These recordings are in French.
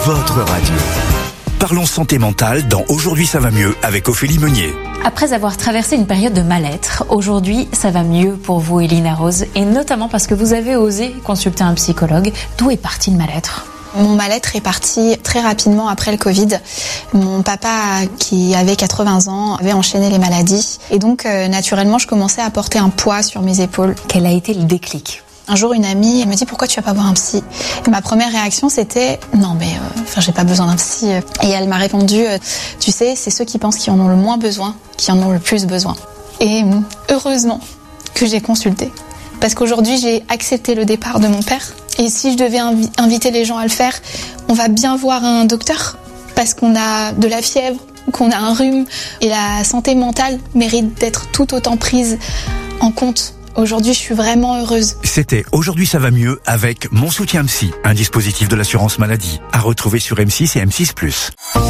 votre radio. Parlons santé mentale dans Aujourd'hui ça va mieux avec Ophélie Meunier. Après avoir traversé une période de mal-être, aujourd'hui ça va mieux pour vous Elina Rose, et notamment parce que vous avez osé consulter un psychologue. D'où est parti le mal-être ? Mon mal-être est parti très rapidement après le Covid. Mon papa, qui avait 80 ans, avait enchaîné les maladies. Et donc, naturellement, je commençais à porter un poids sur mes épaules. Quel a été le déclic ? Un jour, une amie elle me dit « Pourquoi tu vas pas voir un psy ?» Et ma première réaction, c'était « Non, mais j'ai pas besoin d'un psy. » Et elle m'a répondu « Tu sais, c'est ceux qui pensent qu'ils en ont le moins besoin, qui en ont le plus besoin. » Et heureusement que j'ai consulté. Parce qu'aujourd'hui, j'ai accepté le départ de mon père. Et si je devais inviter les gens à le faire, on va bien voir un docteur. Parce qu'on a de la fièvre, qu'on a un rhume. Et la santé mentale mérite d'être tout autant prise en compte. Aujourd'hui, je suis vraiment heureuse. C'était Aujourd'hui ça va mieux avec Mon Soutien Psy, un dispositif de l'assurance maladie. À retrouver sur M6 et M6+.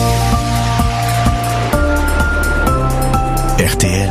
RTL.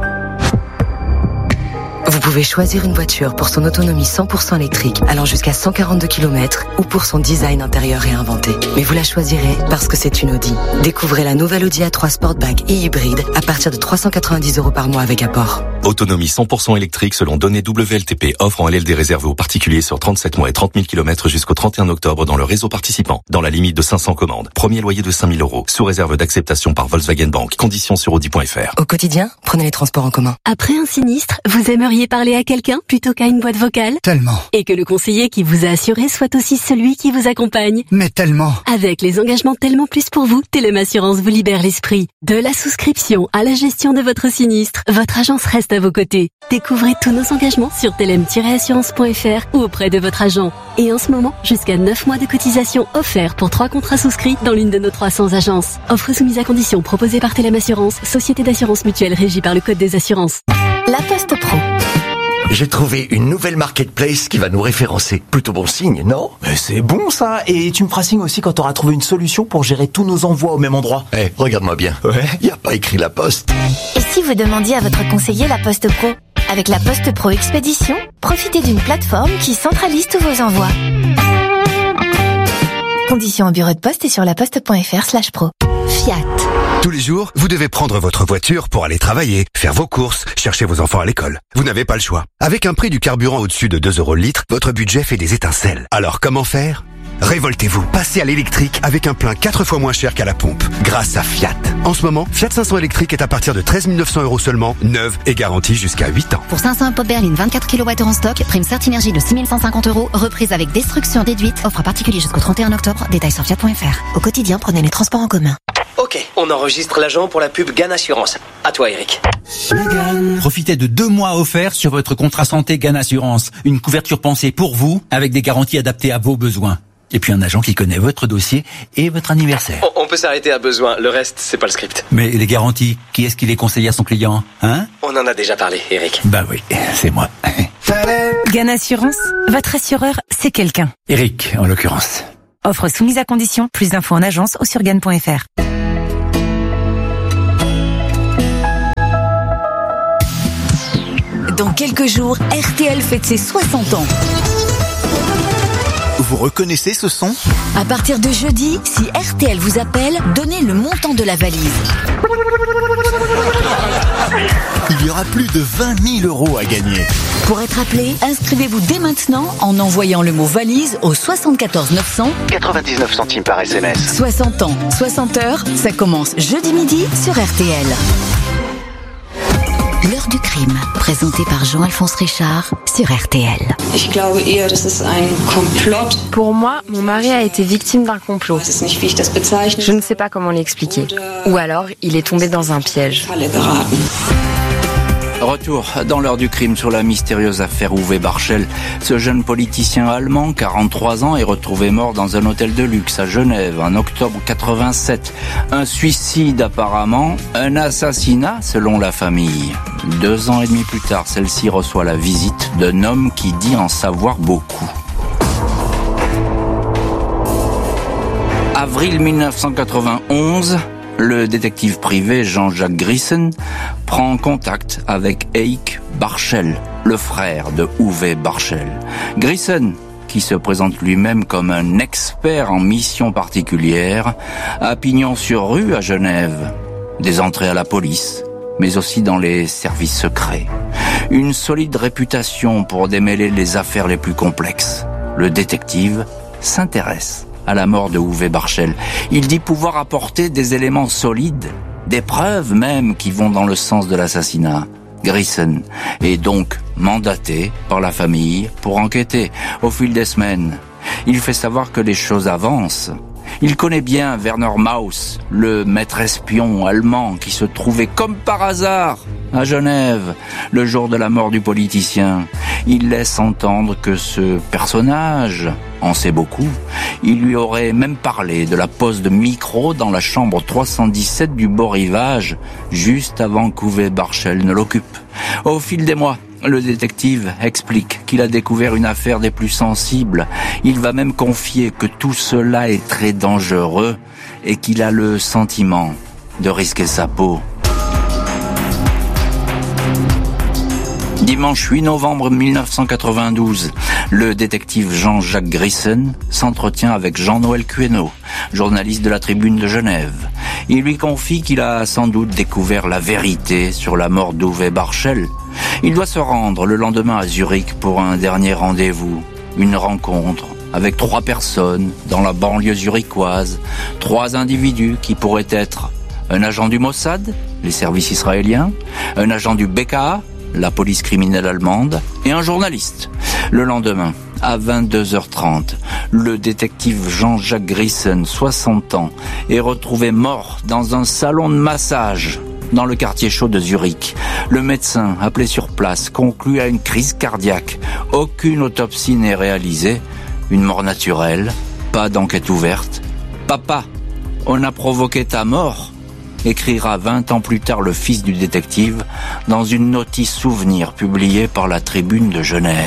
Vous pouvez choisir une voiture pour son autonomie 100% électrique allant jusqu'à 142 km ou pour son design intérieur réinventé. Mais vous la choisirez parce que c'est une Audi. Découvrez la nouvelle Audi A3 Sportback et hybride à partir de 390 € par mois avec apport. Autonomie 100% électrique selon données WLTP, offre en LLD réservée aux particuliers sur 37 mois et 30 000 km jusqu'au 31 octobre dans le réseau participant, dans la limite de 500 commandes. Premier loyer de 5 000 €, sous réserve d'acceptation par Volkswagen Bank. Conditions sur audi.fr. Au quotidien, prenez les transports en commun. Après un sinistre, vous aimeriez parler à quelqu'un plutôt qu'à une boîte vocale ? Tellement. Et que le conseiller qui vous a assuré soit aussi celui qui vous accompagne ? Mais tellement. Avec les engagements Tellement Plus pour vous, Telem Assurance vous libère l'esprit. De la souscription à la gestion de votre sinistre, votre agence reste à vos côtés. Découvrez tous nos engagements sur telem-assurance.fr ou auprès de votre agent. Et en ce moment, jusqu'à 9 mois de cotisation offerts pour 3 contrats souscrits dans l'une de nos 300 agences. Offre soumise à condition proposée par Telem Assurance, société d'assurance mutuelle régie par le Code des assurances. La Poste Pro. J'ai trouvé une nouvelle marketplace qui va nous référencer. Plutôt bon signe, non ? Mais c'est bon ça. Et tu me feras signe aussi quand t'auras trouvé une solution pour gérer tous nos envois au même endroit. Regarde-moi bien. Ouais. Y a pas écrit La Poste. Et si vous demandiez à votre conseiller La Poste Pro ? Avec la Poste Pro Expédition, profitez d'une plateforme qui centralise tous vos envois. Conditions au bureau de poste et sur laposte.fr/pro. Fiat. Tous les jours, vous devez prendre votre voiture pour aller travailler, faire vos courses, chercher vos enfants à l'école. Vous n'avez pas le choix. Avec un prix du carburant au-dessus de 2 € le litre, votre budget fait des étincelles. Alors comment faire ? Révoltez-vous, passez à l'électrique avec un plein 4 fois moins cher qu'à la pompe, grâce à Fiat. En ce moment, Fiat 500 électrique est à partir de 13 900 € seulement, neuve et garantie jusqu'à 8 ans. Pour 500 pop berline 24 kWh en stock, prime Certinergie de 6 150 €, reprise avec destruction déduite, offre à particulier jusqu'au 31 octobre, détails sur fiat.fr. Au quotidien, prenez les transports en commun. Ok, on enregistre l'agent pour la pub GAN Assurance. À toi Eric. Profitez de 2 mois offerts sur votre contrat santé GAN Assurance. Une couverture pensée pour vous, avec des garanties adaptées à vos besoins. Et puis un agent qui connaît votre dossier et votre anniversaire. On peut s'arrêter à besoin, le reste, c'est pas le script. Mais les garanties, qui est-ce qui les conseille à son client, hein ? On en a déjà parlé, Eric. Bah oui, c'est moi. GAN Assurance, votre assureur, c'est quelqu'un. Eric, en l'occurrence. Offre soumise à condition, plus d'infos en agence ou sur GAN.fr. Dans quelques jours, RTL fête ses 60 ans. Vous reconnaissez ce son ? À partir de jeudi, si RTL vous appelle, donnez le montant de la valise. Il y aura plus de 20 000 € à gagner. Pour être appelé, inscrivez-vous dès maintenant en envoyant le mot valise au 74 900 99 centimes par SMS. 60 ans, 60 heures, ça commence jeudi midi sur RTL. L'heure du crime, présentée par Jean-Alphonse Richard sur RTL. Pour moi, mon mari a été victime d'un complot. Je ne sais pas comment l'expliquer. Ou alors, il est tombé dans un piège. Retour dans l'heure du crime sur la mystérieuse affaire Uwe Barschel. Ce jeune politicien allemand, 43 ans, est retrouvé mort dans un hôtel de luxe à Genève en octobre 87. Un suicide apparemment, un assassinat selon la famille. 2 ans et demi plus tard, celle-ci reçoit la visite d'un homme qui dit en savoir beaucoup. Avril 1991, le détective privé Jean-Jacques Grissen prend contact avec Eik Barschel, le frère de Uwe Barschel. Grissen, qui se présente lui-même comme un expert en mission particulière, a pignon sur rue à Genève. Des entrées à la police, mais aussi dans les services secrets. Une solide réputation pour démêler les affaires les plus complexes. Le détective s'intéresse à la mort de Uwe Barschel. Il dit pouvoir apporter des éléments solides, des preuves même qui vont dans le sens de l'assassinat. Grissen est donc mandaté par la famille pour enquêter au fil des semaines. Il fait savoir que les choses avancent. Il connaît bien Werner Maus, le maître espion allemand qui se trouvait comme par hasard à Genève le jour de la mort du politicien. Il laisse entendre que ce personnage en sait beaucoup. Il lui aurait même parlé de la pose de micro dans la chambre 317 du Beau Rivage, juste avant qu'Uwe Barschel ne l'occupe. Au fil des mois, le détective explique qu'il a découvert une affaire des plus sensibles. Il va même confier que tout cela est très dangereux et qu'il a le sentiment de risquer sa peau. Dimanche 8 novembre 1992, le détective Jean-Jacques Grissen s'entretient avec Jean-Noël Quéneau, journaliste de la Tribune de Genève. Il lui confie qu'il a sans doute découvert la vérité sur la mort d'Uwe Barschel. Il doit se rendre le lendemain à Zurich pour un dernier rendez-vous, une rencontre avec 3 personnes dans la banlieue zurichoise, 3 individus qui pourraient être un agent du Mossad, les services israéliens, un agent du BKA, la police criminelle allemande, et un journaliste. Le lendemain, à 22h30, le détective Jean-Jacques Grissen, 60 ans, est retrouvé mort dans un salon de massage dans le quartier chaud de Zurich. Le médecin, appelé sur place, conclut à une crise cardiaque. Aucune autopsie n'est réalisée. Une mort naturelle, pas d'enquête ouverte. « Papa, on a provoqué ta mort », écrira 20 ans plus tard le fils du détective dans une notice souvenir publiée par la Tribune de Genève.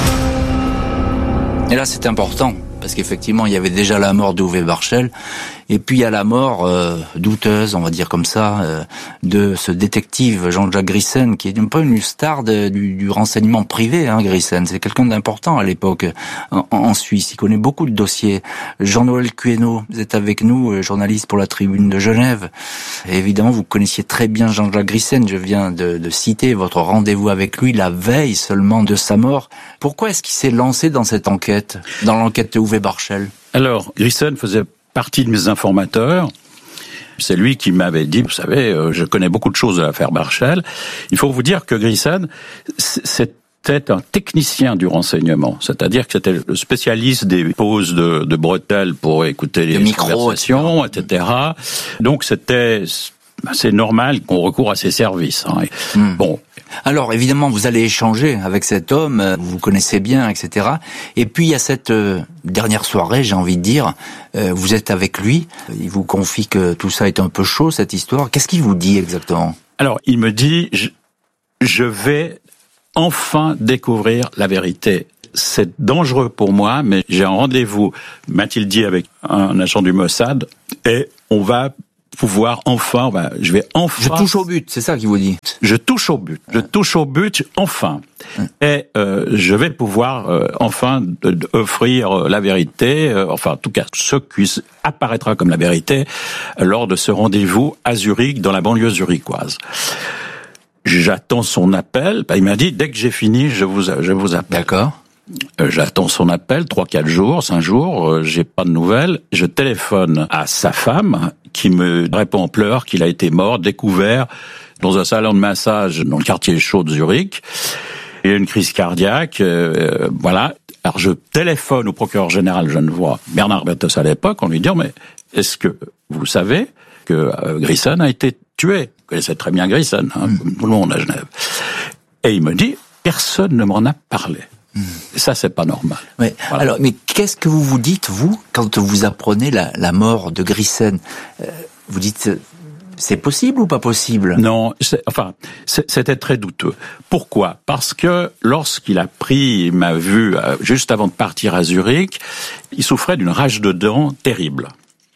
Et là, c'est important, parce qu'effectivement, il y avait déjà la mort d'Uwe Barschel, et puis il y a la mort douteuse, on va dire comme ça, de ce détective Jean-Jacques Grissen, qui est un peu une star du renseignement privé, hein, Grissen. C'est quelqu'un d'important à l'époque en Suisse. Il connaît beaucoup de dossiers. Jean-Noël Quéneau, vous êtes avec nous, journaliste pour la Tribune de Genève. Et évidemment, vous connaissiez très bien Jean-Jacques Grissen. Je viens de citer votre rendez-vous avec lui la veille seulement de sa mort. Pourquoi est-ce qu'il s'est lancé dans cette enquête, dans l'enquête de Uwe Barschel? Alors, Grissen faisait partie de mes informateurs. C'est lui qui m'avait dit, vous savez, je connais beaucoup de choses de l'affaire Barschel. Il faut vous dire que Grissen, c'était un technicien du renseignement. C'est-à-dire que c'était le spécialiste des poses de bretelles pour écouter les conversations, etc. Donc c'est normal qu'on recourt à ces services. Hein. Bon. Alors, évidemment, vous allez échanger avec cet homme, vous connaissez bien, etc. Et puis, il y a cette dernière soirée, j'ai envie de dire, vous êtes avec lui, il vous confie que tout ça est un peu chaud, cette histoire. Qu'est-ce qu'il vous dit exactement? Alors, il me dit, je vais enfin découvrir la vérité. C'est dangereux pour moi, mais j'ai un rendez-vous, m'a-t-il dit, avec un agent du Mossad, et on va pouvoir enfin, je vais enfin... Je touche au but, c'est ça qu'il vous dit. Je touche au but, enfin. Et je vais pouvoir enfin offrir la vérité, enfin en tout cas ce qui apparaîtra comme la vérité lors de ce rendez-vous à Zurich, dans la banlieue zurichoise. J'attends son appel. Il m'a dit, dès que j'ai fini, je vous appelle. D'accord. J'attends son appel, 3-4 jours, 5 jours, j'ai pas de nouvelles. Je téléphone à sa femme, qui me répond en pleurs qu'il a été mort, découvert dans un salon de massage dans le quartier chaud de Zurich. Il y a une crise cardiaque, voilà. Alors je téléphone au procureur général genevois, Bernard Berthos à l'époque, en lui disant, mais est-ce que vous savez que Grissen a été tué? Vous connaissez très bien Grissen, hein, comme tout le monde à Genève. Et il me dit, personne ne m'en a parlé. Et ça, c'est pas normal. Oui. Voilà. Alors, mais qu'est-ce que vous vous dites, vous, quand vous apprenez la mort de Grissen? Vous dites, c'est possible ou pas possible? Non, c'était très douteux. Pourquoi? Parce que il m'a vu juste avant de partir à Zurich, il souffrait d'une rage de dents terrible.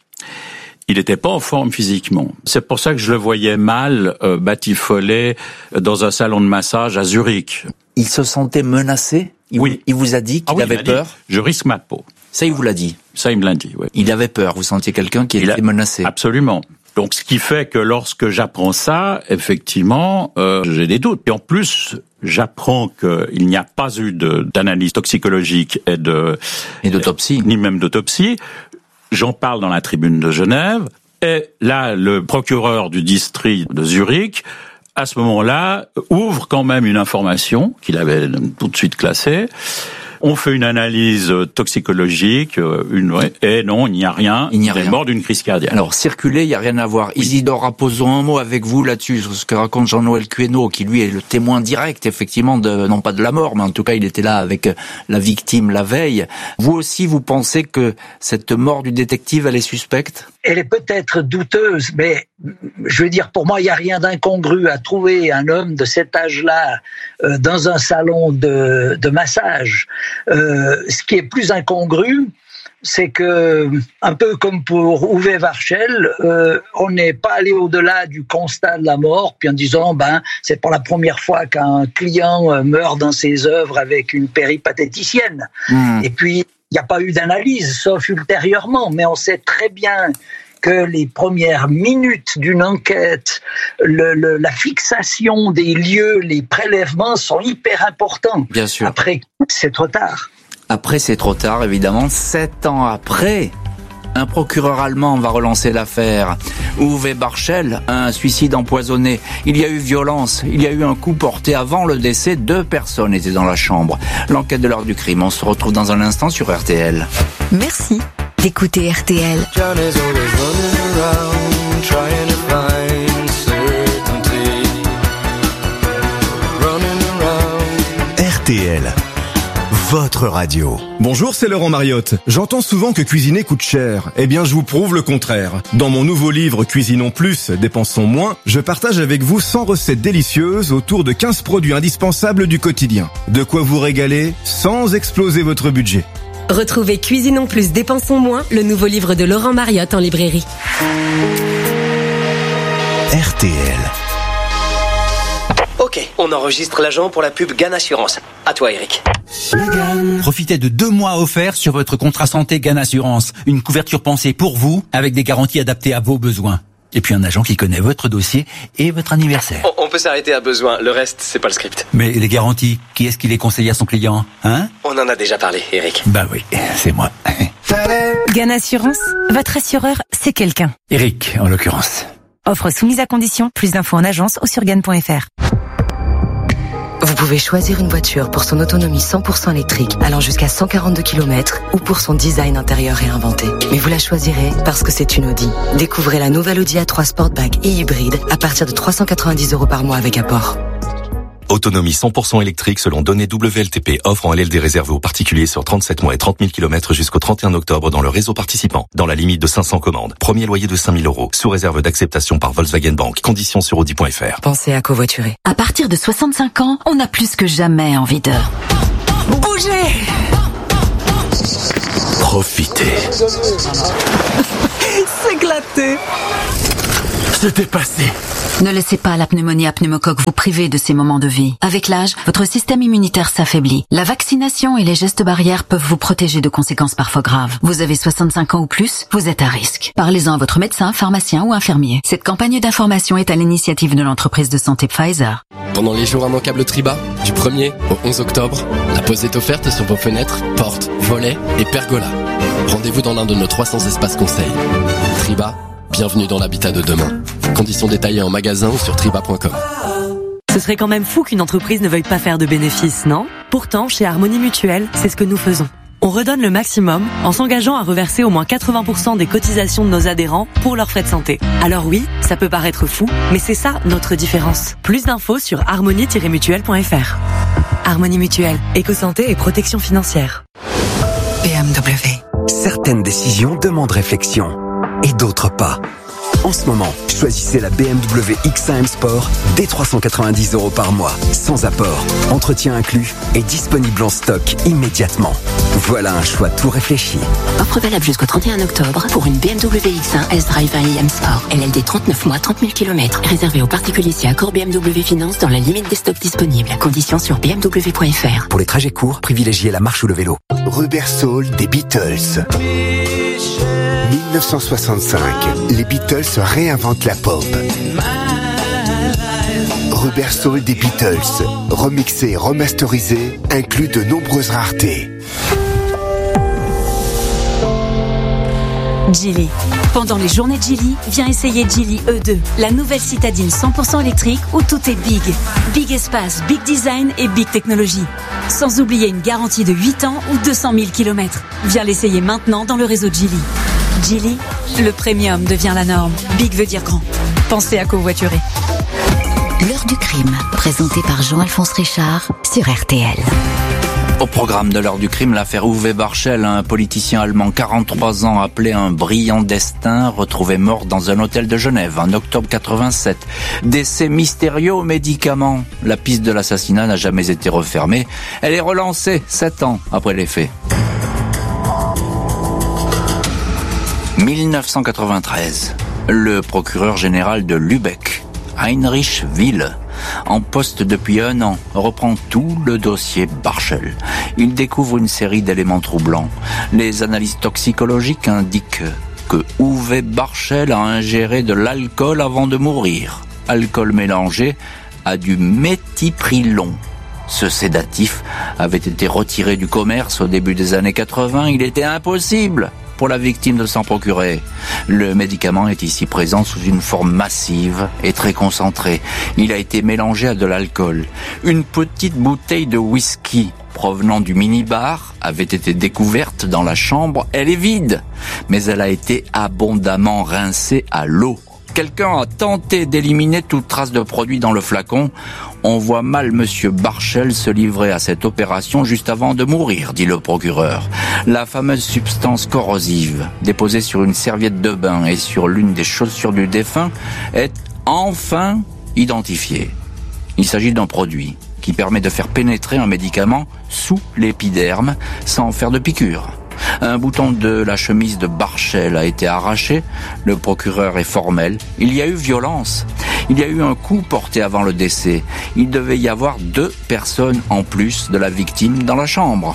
Il n'était pas en forme physiquement. C'est pour ça que je le voyais mal batifoler dans un salon de massage à Zurich. Il se sentait menacé? Il vous a dit qu'il avait peur? Je risque ma peau. Ça, il vous l'a dit? Ça, il me l'a dit, oui. Il avait peur. Vous sentiez quelqu'un qui était menacé? Absolument. Donc, ce qui fait que lorsque j'apprends ça, effectivement, j'ai des doutes. Et en plus, j'apprends qu'il n'y a pas eu d'analyse toxicologique et d'autopsie, ni même d'autopsie. J'en parle dans la tribune de Genève. Et là, le procureur du district de Zurich, à ce moment-là, ouvre quand même une information qu'il avait tout de suite classée. On fait une analyse toxicologique, et non, il n'y a rien. Il est mort d'une crise cardiaque. Alors, circuler, il n'y a rien à voir. Oui. Isidore, posons un mot avec vous là-dessus, sur ce que raconte Jean-Noël Queno, qui lui est le témoin direct, effectivement, non pas de la mort, mais en tout cas, il était là avec la victime la veille. Vous aussi, vous pensez que cette mort du détective, elle est suspecte? Elle est peut-être douteuse, mais je veux dire, pour moi, il n'y a rien d'incongru à trouver un homme de cet âge-là dans un salon de massage. Ce qui est plus incongru, c'est que, un peu comme pour Uwe Varchel, on n'est pas allé au-delà du constat de la mort, puis en disant, c'est pour la première fois qu'un client meurt dans ses œuvres avec une péripatéticienne. Et puis, il n'y a pas eu d'analyse, sauf ultérieurement, mais on sait très bien que les premières minutes d'une enquête, la fixation des lieux, les prélèvements sont hyper importants. Bien sûr. Après, c'est trop tard. Après, c'est trop tard, évidemment. 7 ans après, un procureur allemand va relancer l'affaire. Uwe Barschel, un suicide empoisonné. Il y a eu violence, il y a eu un coup porté avant le décès. 2 personnes étaient dans la chambre. L'enquête de l'heure du crime, on se retrouve dans un instant sur RTL. Merci d'écouter RTL. RTL, votre radio. Bonjour, c'est Laurent Mariotte. J'entends souvent que cuisiner coûte cher. Eh bien, je vous prouve le contraire. Dans mon nouveau livre Cuisinons plus, dépensons moins, je partage avec vous 100 recettes délicieuses autour de 15 produits indispensables du quotidien. De quoi vous régaler sans exploser votre budget. Retrouvez Cuisinons plus, dépensons moins, le nouveau livre de Laurent Mariotte en librairie. RTL. Ok, on enregistre l'agent pour la pub GAN Assurance. À toi, Eric. Profitez de 2 mois offerts sur votre contrat santé GAN Assurance. Une couverture pensée pour vous, avec des garanties adaptées à vos besoins. Et puis un agent qui connaît votre dossier et votre anniversaire. On peut s'arrêter à besoin, le reste, c'est pas le script. Mais les garanties, qui est-ce qui les conseille à son client, hein? On en a déjà parlé, Eric. Bah oui, c'est moi. GAN Assurance, votre assureur, c'est quelqu'un. Eric, en l'occurrence. Offre soumise à condition, plus d'infos en agence ou sur GAN.fr. Vous pouvez choisir une voiture pour son autonomie 100% électrique, allant jusqu'à 142 km, ou pour son design intérieur réinventé. Mais vous la choisirez parce que c'est une Audi. Découvrez la nouvelle Audi A3 Sportback et hybride à partir de 390 € par mois avec apport. Autonomie 100% électrique selon données WLTP, offre en LLD réservée aux particuliers sur 37 mois et 30 000 km jusqu'au 31 octobre dans le réseau participant, dans la limite de 500 commandes. Premier loyer de 5 000 €, sous réserve d'acceptation par Volkswagen Bank. Conditions sur Audi.fr. Pensez à covoiturer. À partir de 65 ans, on a plus que jamais envie de bouger. Profitez. S'éclater. Se dépasser. Ne laissez pas la pneumonie à pneumocoque vous priver de ces moments de vie. Avec l'âge, votre système immunitaire s'affaiblit. La vaccination et les gestes barrières peuvent vous protéger de conséquences parfois graves. Vous avez 65 ans ou plus, vous êtes à risque. Parlez-en à votre médecin, pharmacien ou infirmier. Cette campagne d'information est à l'initiative de l'entreprise de santé Pfizer. Pendant les jours immanquables Triba, du 1er au 11 octobre, la pause est offerte sur vos fenêtres, portes, volets et pergolas. Rendez-vous dans l'un de nos 300 espaces conseils. Triba, bienvenue dans l'habitat de demain. Conditions détaillées en magasin ou sur triba.com. Ce serait quand même fou qu'une entreprise ne veuille pas faire de bénéfices, non? Pourtant, chez Harmonie Mutuelle, c'est ce que nous faisons. On redonne le maximum en s'engageant à reverser au moins 80% des cotisations de nos adhérents pour leurs frais de santé. Alors oui, ça peut paraître fou, mais c'est ça notre différence. Plus d'infos sur harmonie-mutuelle.fr. Harmonie Mutuelle, éco-santé et protection financière. BMW. Certaines décisions demandent réflexion et d'autres pas. en ce moment. Choisissez la BMW X1 M Sport dès 390 € par mois, sans apport, entretien inclus et disponible en stock immédiatement. Voilà un choix tout réfléchi. Offre valable jusqu'au 31 octobre pour une BMW X1 S-Drive 1i M Sport. LLD 39 mois, 30 000 km. Réservé aux particuliers si accord BMW Finance dans la limite des stocks disponibles. Conditions sur bmw.fr. Pour les trajets courts, privilégiez la marche ou le vélo. Rubber Soul des Beatles. 1965, les Beatles réinventent la pop. Rubber Soul des Beatles, remixé et remasterisé, inclut de nombreuses raretés. Geely. Pendant les journées de Geely, viens essayer Geely E2, la nouvelle citadine 100% électrique où tout est big. Big espace, big design et big technologie. Sans oublier une garantie de 8 ans ou 200 000 km. Viens l'essayer maintenant dans le réseau Geely. Geely, le premium devient la norme. Big veut dire grand. Pensez à covoiturer. L'heure du crime, présenté par Jean-Alphonse Richard sur RTL. Au programme de l'heure du crime, l'affaire Uwe Barschel, un politicien allemand 43 ans appelé un brillant destin, retrouvé mort dans un hôtel de Genève en octobre 87. Décès mystérieux aux médicaments. La piste de l'assassinat n'a jamais été refermée. Elle est relancée 7 ans après les faits. 1993. Le procureur général de Lübeck, Heinrich Wille, en poste depuis 1 an, reprend tout le dossier Barschel. Il découvre une série d'éléments troublants. Les analyses toxicologiques indiquent que Uwe Barschel a ingéré de l'alcool avant de mourir. Alcool mélangé à du méthiprilon. Ce sédatif avait été retiré du commerce au début des années 80. Il était impossible pour la victime de s'en procurer. Le médicament est ici présent sous une forme massive et très concentrée. Il a été mélangé à de l'alcool. Une petite bouteille de whisky provenant du minibar avait été découverte dans la chambre. Elle est vide, mais elle a été abondamment rincée à l'eau. Quelqu'un a tenté d'éliminer toute trace de produit dans le flacon. On voit mal monsieur Barschel se livrer à cette opération juste avant de mourir, dit le procureur. La fameuse substance corrosive, déposée sur une serviette de bain et sur l'une des chaussures du défunt, est enfin identifiée. Il s'agit d'un produit qui permet de faire pénétrer un médicament sous l'épiderme sans faire de piqûre. Un bouton de la chemise de Barschel a été arraché. Le procureur est formel. Il y a eu violence. Il y a eu un coup porté avant le décès. Il devait y avoir 2 personnes en plus de la victime dans la chambre.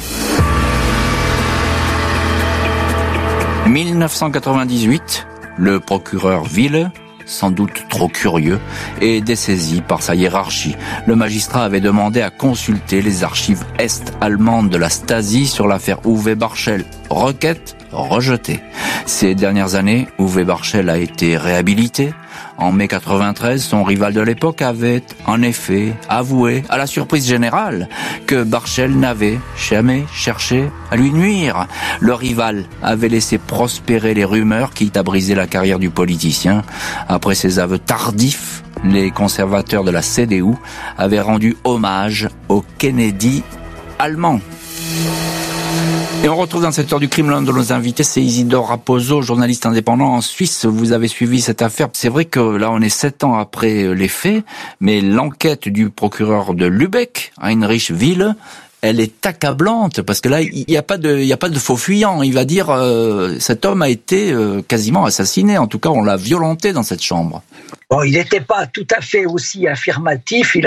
1998, le procureur Wille, sans doute trop curieux, est dessaisi par sa hiérarchie. Le magistrat avait demandé à consulter les archives est-allemandes de la Stasi sur l'affaire Uwe Barschel. Requête rejetée. Ces dernières années, Uwe Barschel a été réhabilité. En mai 93, son rival de l'époque avait en effet avoué, à la surprise générale, que Barschel n'avait jamais cherché à lui nuire. Le rival avait laissé prospérer les rumeurs qui a brisé la carrière du politicien. Après ses aveux tardifs, les conservateurs de la CDU avaient rendu hommage au Kennedy allemand. Et on retrouve dans cette heure du crime l'un de nos invités, c'est Isidore Raposo, journaliste indépendant en Suisse. Vous avez suivi cette affaire. C'est vrai que là, on est 7 ans après les faits, mais l'enquête du procureur de Lübeck, Heinrich Wille, elle est accablante parce que là, il y a pas de faux fuyant. Il va dire, cet homme a été quasiment assassiné. En tout cas, on l'a violenté dans cette chambre. Bon, il n'était pas tout à fait aussi affirmatif.